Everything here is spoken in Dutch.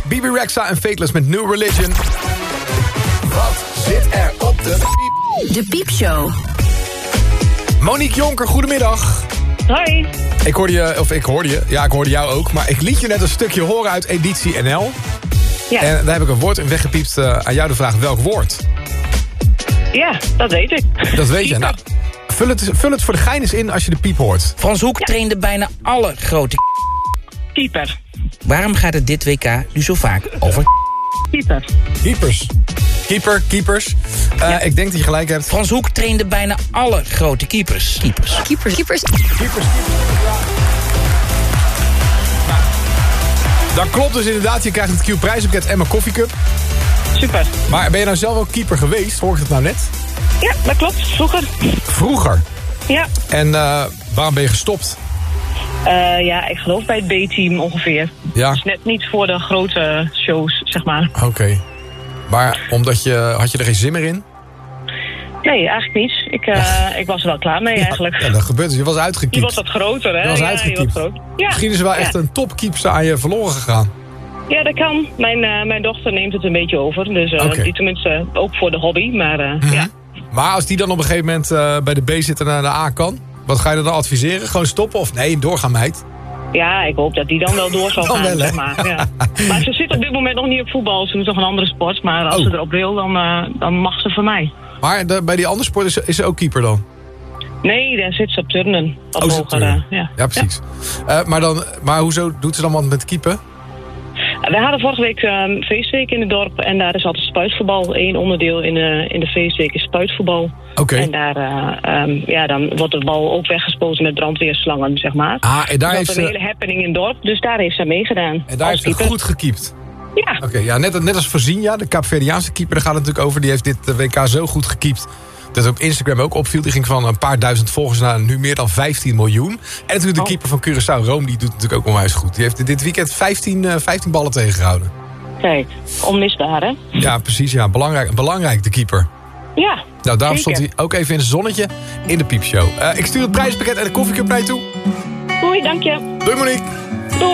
Bibi Rexha en Fateless met New Religion. Wat zit er op de piep? De Piepshow. Monique Jonker, goedemiddag. Hoi. Ik hoorde je. Ja, ik hoorde jou ook. Maar ik liet je net een stukje horen uit Editie NL. Ja. En daar heb ik een woord in weggepiept. Aan jou de vraag, welk woord? Ja, dat weet ik. Dat weet je. Nou, vul het voor de gein eens in als je de piep hoort. Frans Hoek trainde bijna alle grote Keeper. Waarom gaat het dit WK nu zo vaak over Keeper. Keepers. Ik denk dat je gelijk hebt. Frans Hoek trainde bijna alle grote keepers. Keepers. Dat klopt dus inderdaad. Je krijgt het Q-prijspakket en mijn koffiecup. Super. Maar ben je nou zelf ook keeper geweest? Hoor ik het nou net? Ja, dat klopt. Vroeger. Ja. En waarom ben je gestopt? Ja, ik geloof bij het B-team ongeveer. Ja. Dus net niet voor de grote shows, zeg maar. Oké. Maar had je er geen zin meer in? Nee, eigenlijk niet. Ik was er wel klaar mee eigenlijk. Ja, dat gebeurt dus. Je was uitgekiept. Je was wat groter, hè? Je was uitgekiept. Ja. Misschien is er wel echt een topkeepster aan je verloren gegaan. Ja, dat kan. Mijn dochter neemt het een beetje over. Dus die tenminste ook voor de hobby. Maar ja. Maar als die dan op een gegeven moment bij de B zit en naar de A kan... wat ga je dan adviseren? Gewoon stoppen of nee, doorgaan meid? Ja, ik hoop dat die dan wel door zal gaan. Wel, zeg maar. Ja. Maar ze zit op dit moment nog niet op voetbal. Ze doet nog een andere sport. Maar als ze erop wil, dan mag ze voor mij. Maar bij die andere sport is ze ook keeper dan? Nee, dan zit ze op turnen. Ja, precies. Ja. Maar hoezo doet ze dan wat met keeper? We hadden vorige week feestweek in het dorp. En daar is altijd spuitvoetbal. Eén onderdeel in de feestweek is spuitvoetbal. Oké. En daar dan wordt de bal ook weggespoten met brandweerslangen, zeg maar. En daar heeft dat is een hele happening in het dorp. Dus daar heeft ze meegedaan. En daar heeft ze goed gekiept. Ja. Oké, ja, net als Virginia, de Kaapverdiaanse keeper, daar gaat het natuurlijk over. Die heeft dit WK zo goed gekiept dat het op Instagram ook opviel. Die ging van een paar duizend volgers naar nu meer dan 15 miljoen. En natuurlijk de keeper van Curaçao, Rome, die doet het natuurlijk ook onwijs goed. Die heeft dit weekend 15 ballen tegengehouden. Kijk, onmisbaar, hè? Ja, precies. Ja, belangrijk, de keeper. Ja, nou, daarom zeker. stond hij ook even in het zonnetje in de piepshow. Ik stuur het prijspakket en de koffiecup naar je toe. Doei, dank je. Doei, Monique.